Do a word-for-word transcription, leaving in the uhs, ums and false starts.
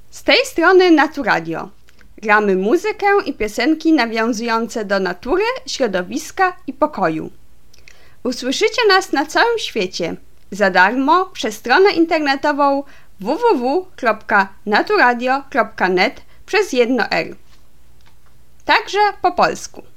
Z tej strony Naturadio. Gramy muzykę i piosenki nawiązujące do natury, środowiska i pokoju. Usłyszycie nas na całym świecie za darmo przez stronę internetową w w w kropka naturadio kropka net przez jedno R. Także po polsku.